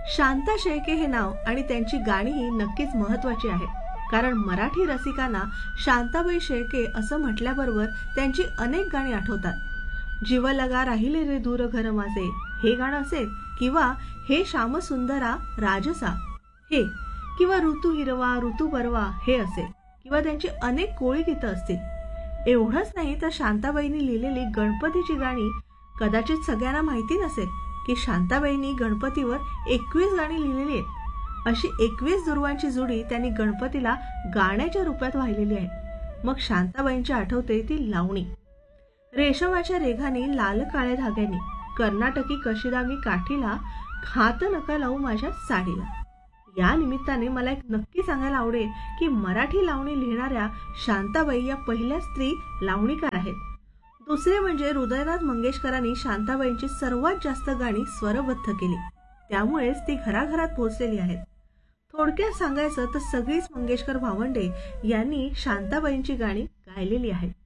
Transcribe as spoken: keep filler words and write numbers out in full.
शांता शेळके हे नाव आणि त्यांची गाणीही नक्कीच महत्वाची आहेत. कारण मराठी रसिकांना शांताबाई शेळके असं म्हटल्याबरोबर त्यांची अनेक गाणी आठवतात. जीव लगा राहिले रे दूर घर माझे हे गाणं असेल, किंवा हे श्यामसुंदरा राजसा हे, किंवा ऋतू हिरवा ऋतू परवा हे असेल, किंवा त्यांची अनेक कोळी गीतं असतील. एवढंच नाही तर शांताबाईंनी लिहिलेली गणपतीची गाणी कदाचित सगळ्यांना माहिती नसेल की शांताबाईंनी गणपतीवर एकवीस गाणी लिहिलेली आहेत. अशी एकवीस दुर्वांची जोडी त्यांनी गणपतीला गाण्याच्या रूपात वाहिलेली आहे. मग शांताबाईंची आठवते ती लावणी. रेशमाच्या रेघानी लाल काळ्या धाग्यानी कर्नाटकी कशिदामी काठीला खात नका लावू माझ्या साडीला. या निमित्ताने मला एक नक्की सांगायला आवडेल की मराठी लावणी लिहिणाऱ्या शांताबाई या पहिल्या स्त्री लावणीकार आहेत. दुसरे म्हणजे हृदयनाथ मंगेशकरांनी शांताबाईंची सर्वात जास्त गाणी स्वरबद्ध केली, त्यामुळेच ती घराघरात पोहोचलेली आहेत. थोडक्यात सांगायचं तर सगळीच मंगेशकर भावंडे यांनी शांताबाईंची गाणी गायलेली आहेत.